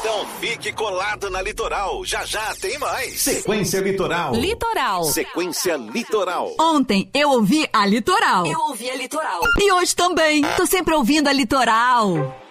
Então fique colado na Litoral. Já já tem mais. Sequência Litoral. Litoral. Sequência Litoral. Ontem eu ouvi a Litoral. Eu ouvi a Litoral. E hoje também. Tô sempre ouvindo a Litoral.